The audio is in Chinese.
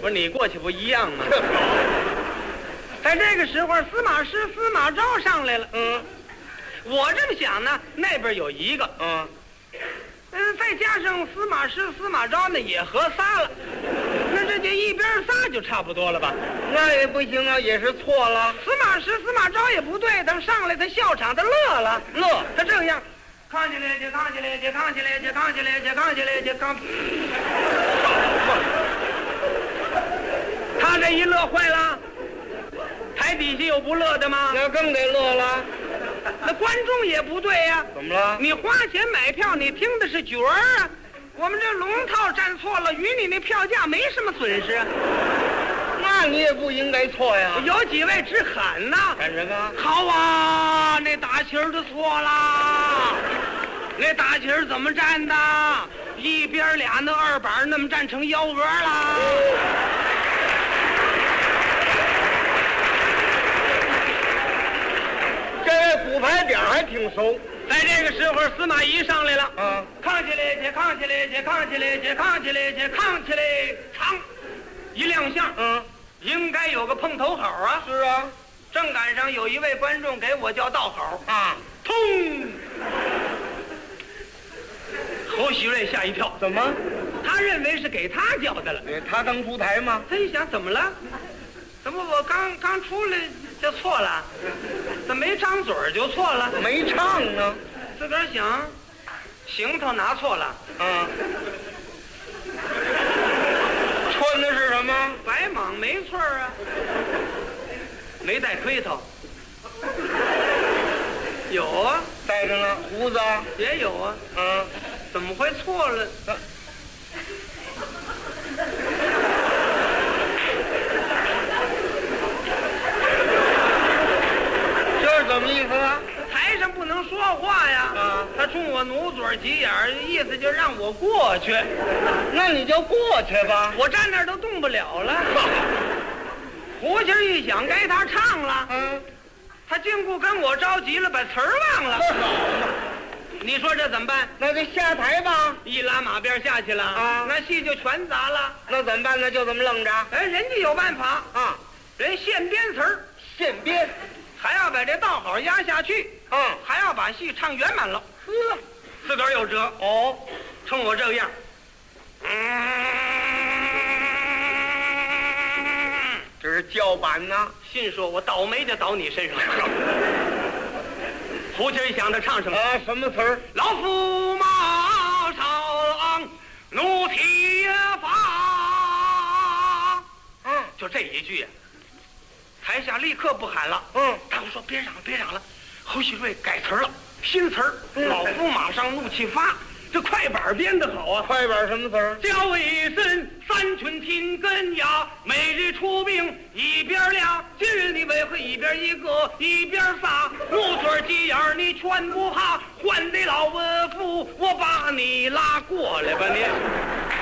不是你过去不一样吗？在这个时候，司马师、司马昭上来了。我这么想呢，那边有一个，再加上司马师、司马昭呢，也合仨了。那这就一边仨就差不多了吧？ 那也不行啊，也是错了。 司马师、司马昭也不对，等上来他笑场，他乐了，他这样，扛起来去，扛起来去，扛起来去，扛起来去，扛起来去，扛。他这一乐坏了，台底下有不乐的吗？ 那更得乐了。 那观众也不对呀。 怎么了？ 你花钱买票，你听的是角儿啊。我们这龙套站错了，与你那票价没什么损失。 那你也不应该错呀。 有几位直喊呐， 喊什么？ 好啊，那大旗儿就错了。那大旗儿怎么站的？一边俩那二板那么站成幺蛾了。 这位补牌点还挺熟。 在这个时候，司马懿上来了。扛起来去，扛起来去，扛起来去，扛起来去，扛起来，扛！一亮相，应该有个碰头好啊。 是啊， 正赶上有一位观众给我叫道好啊， 通！侯喜瑞吓一跳， 怎么？ 他认为是给他叫的了。 他刚出台吗？ 他一想，怎么了？怎么我刚出来就错了？怎么没张嘴就错了？ 没唱呢。 自个儿想，行头拿错了。 穿的是什么？ 白蟒没错啊，没带盔头。有啊， 带着呢。胡子也有啊。怎么会错了？ 这是怎么意思啊？ 台上不能说话呀。他冲我努嘴急眼，意思就让我过去。 那你就过去吧。 我站那儿都动不了了。胡琴一响，该他唱了。他竟不跟我着急了，把词儿忘了。你说这怎么办？ 那就下台吧。 一拉马鞭下去了那戏就全砸了。 那怎么办呢？就这么愣着。 人家有办法人现编词儿， 现编， 还要把这道好压下去。还要把戏唱圆满了。自个儿有辙。冲我这样。 这是叫板呢。 心说我倒霉就倒你身上。胡琴一响，他唱什么？ 什么词儿？ 老驸马上怒提发。就这一句，台下立刻不喊了。大伙说别嚷了，别嚷了。侯喜瑞改词了，新词儿。老驸马上怒气发。这快板编得好啊！ 快板什么词儿？ 叫一声三群听根呀，每日出兵一边俩，今日你为何一边一个一边仨？木嘴急眼你全不怕，换得老文夫，我把你拉过来吧你。